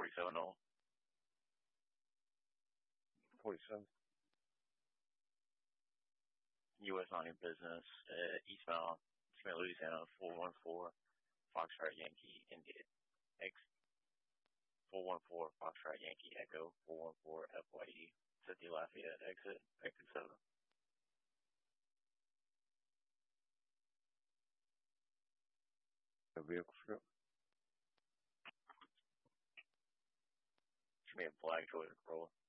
47 0. 47. U.S. on your business, eastbound, Smith, Louisiana, 414, Foxtrot Yankee, India. X 414, Foxtrot Yankee, Echo, 414, FYE, 50 Lafayette, exit 7. The vehicle script. Should be a black Toyota Corolla.